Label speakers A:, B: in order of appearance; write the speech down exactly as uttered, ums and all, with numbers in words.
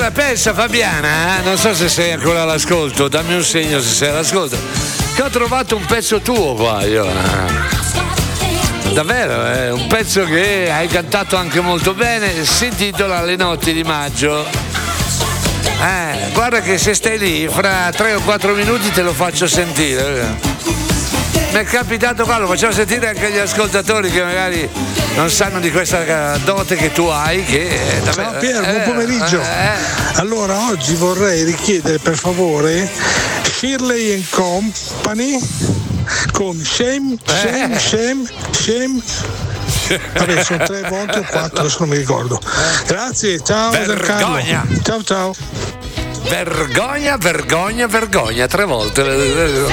A: Allora pensa Fabiana, eh? Non so se sei ancora all'ascolto, dammi un segno se sei all'ascolto, che ho trovato un pezzo tuo qua io. Davvero, è un pezzo che hai cantato anche molto bene, si intitola Le notti di maggio. Eh, guarda che se stai lì, fra tre o quattro minuti te lo faccio sentire. Mi è capitato qua, lo facciamo sentire anche agli ascoltatori che magari non sanno di questa dote che tu hai. Che
B: Ciao Pier, buon pomeriggio.
A: Eh,
B: allora, oggi vorrei richiedere per favore Shirley and Company con Shame, Shame, Shame, Shame. Vabbè, sono tre volte o quattro, adesso non mi ricordo. Grazie, ciao
A: Vergogna.
B: Giancarlo. Ciao ciao.
A: Vergogna, vergogna, vergogna, tre volte.